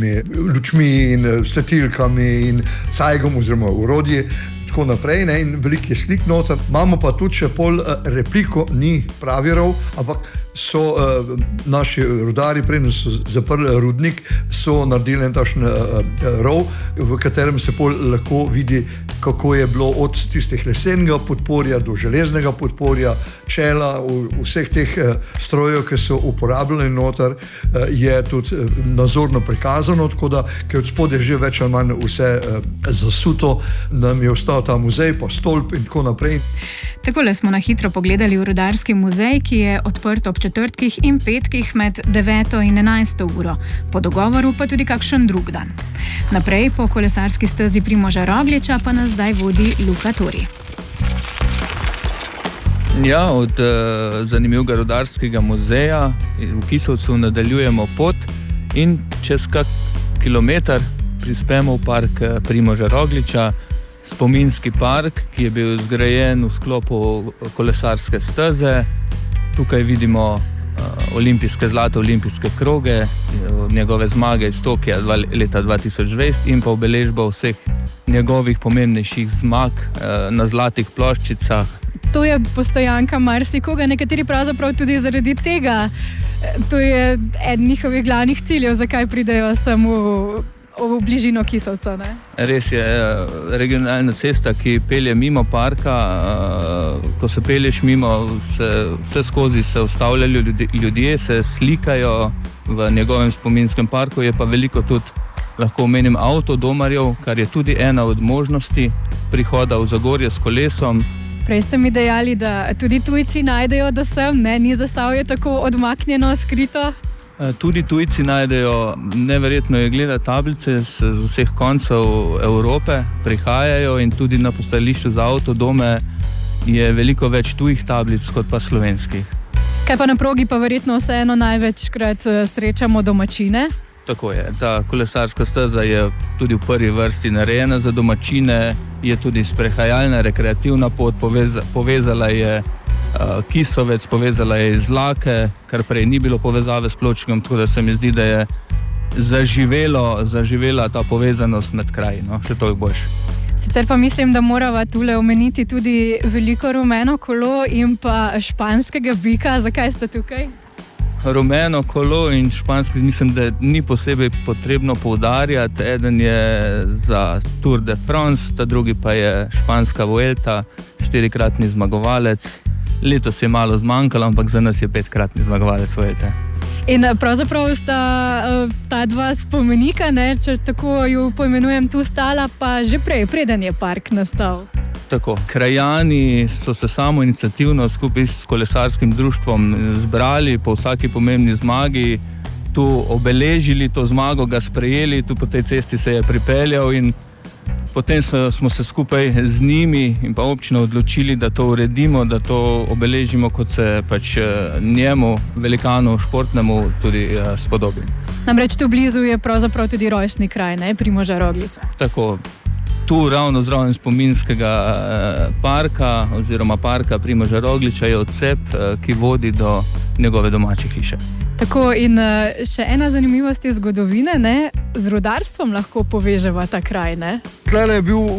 temi lučmi in svetilkami in cajgom oziroma urodji. Tako naprej, ne, in veliko je slik noter. Imamo pa tudi še pol repliko, ni pravi rov, ampak so naši rudarji, preden so zaprli rudnik, so naredili en takšen rov, v katerem se pol lahko vidi, kako je bilo od tistih lesenega podporja do železnega podporja, čela, vseh teh strojev, ki so uporabljali noter, je tudi nazorno prikazano, tako da, ker od spodaj je že več ali manj vse zasuto, nam je ostal ta muzej, pa stolp in tako naprej. Takole smo na hitro pogledali v Rudarski muzej, ki je odprt ob četrtkih in petkih med 9. in 11. uro. Po dogovoru pa tudi kakšen drug dan. Naprej po kolesarski stezi Primoža Rogliča pa nas zdaj vodi Luka Tori. Ja, od zanimivega Rudarskega muzeja v Kisovcu nadaljujemo pot in čez kak kilometer prispemo v park Primoža Rogliča, spominski park, ki je bil zgrajen v sklopu kolesarske steze. Tukaj vidimo zlate olimpijske kroge, njegove zmage iz Tokija leta 2020 in pa obeležba vseh njegovih pomembnejših zmag na zlatih ploščicah. To je postojanka marsikoga, nekateri pravzaprav tudi zaradi tega. To je eden njihovih glavnih ciljev, zakaj pridejo samo v bližino Kisovca, ne? Res je, regionalna cesta, ki pelje mimo parka, ko se pelješ mimo, vse skozi se ustavljajo ljudje, se slikajo v njegovem spominskem parku, je pa veliko tudi, lahko omenim, avtodomarjev, kar je tudi ena od možnosti prihoda v Zagorje s kolesom. Prej ste mi dejali, da tudi tujci najdejo do sem, ne? Ni Zasavje tako odmaknjeno, skrito? Tudi tujci najdejo, neverjetno je gledati tablice z vseh koncev Evrope, prihajajo in tudi na postajališču za avtodome je veliko več tujih tablic kot pa slovenskih. Kaj pa na progi pa verjetno vseeno največkrat srečamo domačine? Tako je, ta kolesarska steza je tudi v prvi vrsti narejena za domačine, je tudi sprehajalna, rekreativna pot, povezala je Kisovec, povezala je Izlake, kar prej ni bilo povezave s Pločnikom, tako da se mi zdi, da je zaživela ta povezanost med kraji, no, še toliko boljše. Sicer pa mislim, da morava tule omeniti tudi veliko rumeno kolo in pa španskega bika. Zakaj ste tukaj? Rumeno kolo in španski, mislim, da ni posebej potrebno poudarjati. Eden je za Tour de France, ta drugi pa je španska Vuelta, 4-kratni zmagovalec. Letos je malo zmanjkalo, ampak za nas je 5-kratni zmagovalec Vuelte. In pravzaprav sta ta dva spomenika, ne, če tako ju poimenujem, tu stala pa že prej, preden je park nastal. Tako, krajani so se samoiniciativno skupaj s kolesarskim društvom zbrali po vsaki pomembni zmagi, tu obeležili to zmago, ga sprejeli, tu po tej cesti se je pripeljal in potem smo se skupaj z njimi in pa občino odločili, da to uredimo, da to obeležimo, kot se pač njemu, velikanu športnemu, tudi spodobi. Namreč tu blizu je pravzaprav tudi rojstni kraj, ne, Primoža Rogliča. Tako, tu ravno zraven spominskega parka oziroma parka Primoža Rogliča je odcep, ki vodi do njegove domače hiše. Tako, in še ena zanimivost iz zgodovine, ne? Z rudarstvom lahko poveževa ta kraj, ne? Tlele je bil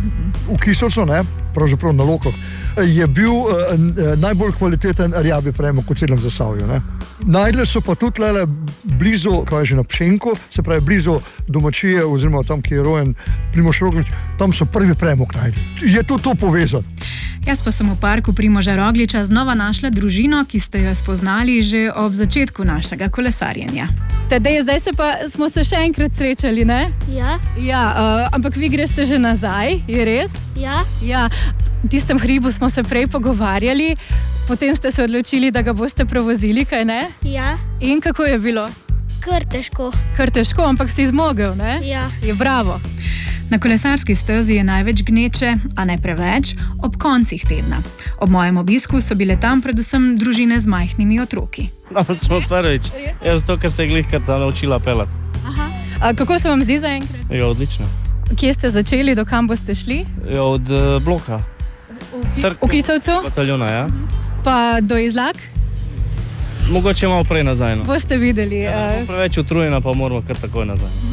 v Kisovcu, ne? Pravzaprav na Lokah, je bil najbolj kvaliteten rjavi premog v celem Zasavju, ne? Najdli so pa tudi tlele blizu, kaj je že na Pšenku, se pravi blizu domačije oziroma tam, ki je rojen Primož Roglič, tam so prvi premog najdli. Je to povezano. Jaz pa sem v parku Primoža Rogliča znova našla družino, ki ste jo spoznali že ob začetku našega kolesarjenja. Tadej, zdaj smo se še enkrat srečali, ne? Ja. Ja, ampak vi greste že nazaj, je res? Ja. Ja, v tistem hribu smo se prej pogovarjali, potem ste se odločili, da ga boste prevozili, kaj ne? Ja. In kako je bilo? Kar težko. Kar težko, ampak si zmogel, ne? Ja. Je bravo. Na kolesarski stezi je največ gneče, a ne preveč, ob koncih tedna. Ob mojem obisku so bile tam predvsem družine z majhnimi otroki. Smo prvič. Zato, ker se je glihkata naučila pelati. Aha. A kako se vam zdi zaenkrat? Ja, odlično. Kje ste začeli, do kam boste šli? Ja, od bloka. V Kisovcu? Bataljona, ja. Pa do Izlak? Mogoče malo prej nazaj. No. Boste videli. Ja, preveč utrujena, pa moramo kar takoj nazaj.